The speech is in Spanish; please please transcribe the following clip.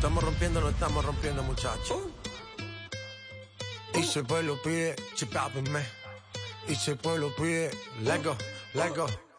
lo estamos rompiendo, muchachos. Y si el pueblo pide, chipápenme. Y si el pueblo pide, let go, let go.